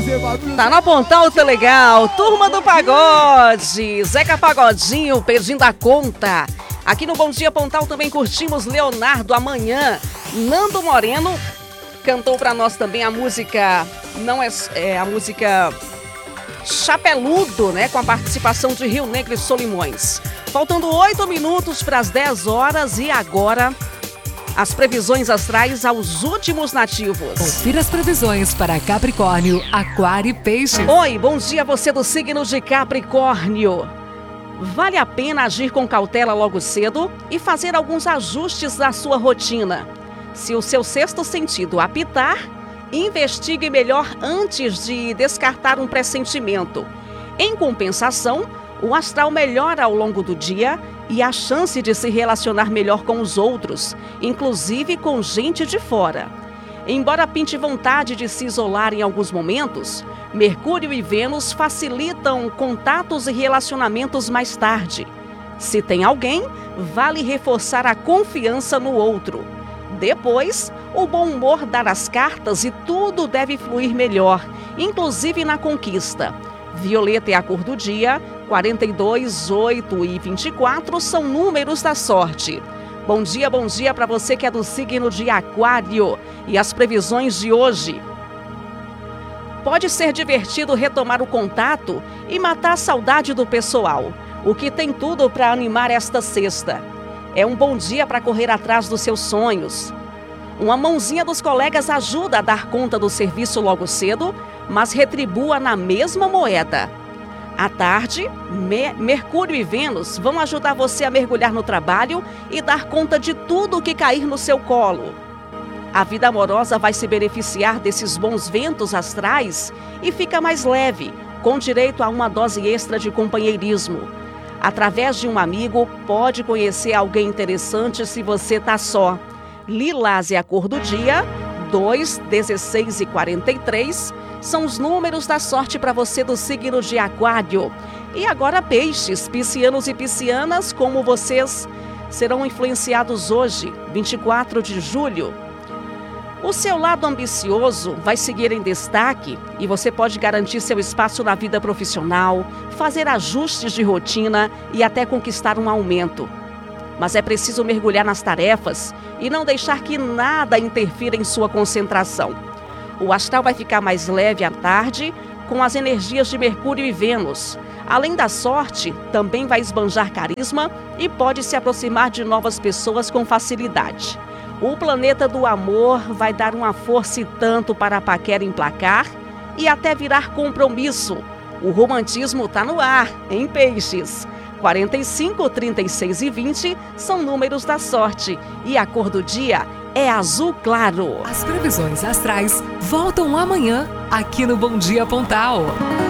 fazer barulho. Tá na Pontal, tá legal. Turma do Pagode. Zeca Pagodinho pedindo a conta. Aqui no Bom Dia Pontal também curtimos Leonardo Amanhã. Nando Moreno cantou pra nós também a música, não é a música Chapeludo, né? Com a participação de Rio Negro e Solimões. Faltando 8 minutos para as 10 horas e agora as previsões astrais aos últimos nativos. Confira as previsões para Capricórnio, Aquário e Peixes. Oi, bom dia você do signo de Capricórnio. Vale a pena agir com cautela logo cedo e fazer alguns ajustes na sua rotina. Se o seu sexto sentido apitar, investigue melhor antes de descartar um pressentimento. Em compensação, o astral melhora ao longo do dia e a chance de se relacionar melhor com os outros, inclusive com gente de fora. Embora pinte vontade de se isolar em alguns momentos, Mercúrio e Vênus facilitam contatos e relacionamentos mais tarde. Se tem alguém, vale reforçar a confiança no outro. Depois, o bom humor dá as cartas e tudo deve fluir melhor, inclusive na conquista. Violeta é a cor do dia, 42, 8 e 24 são números da sorte. Bom dia para você que é do signo de Aquário. E as previsões de hoje. Pode ser divertido retomar o contato e matar a saudade do pessoal, o que tem tudo para animar esta sexta. É um bom dia para correr atrás dos seus sonhos. Uma mãozinha dos colegas ajuda a dar conta do serviço logo cedo, mas retribua na mesma moeda. À tarde, Mercúrio e Vênus vão ajudar você a mergulhar no trabalho e dar conta de tudo o que cair no seu colo. A vida amorosa vai se beneficiar desses bons ventos astrais e fica mais leve, com direito a uma dose extra de companheirismo. Através de um amigo, pode conhecer alguém interessante se você está só. Lilás é a cor do dia, 2, 16 e 43 são os números da sorte para você do signo de Aquário. E agora peixes, piscianos e piscianas, como vocês serão influenciados hoje, 24 de julho. O seu lado ambicioso vai seguir em destaque e você pode garantir seu espaço na vida profissional, fazer ajustes de rotina e até conquistar um aumento. Mas é preciso mergulhar nas tarefas e não deixar que nada interfira em sua concentração. O astral vai ficar mais leve à tarde com as energias de Mercúrio e Vênus. Além da sorte, também vai esbanjar carisma e pode se aproximar de novas pessoas com facilidade. O planeta do amor vai dar uma força e tanto para a paquera emplacar e até virar compromisso. O romantismo está no ar, em Peixes. 45, 36 e 20 são números da sorte e a cor do dia é azul claro. As previsões astrais voltam amanhã aqui no Bom Dia Pontal.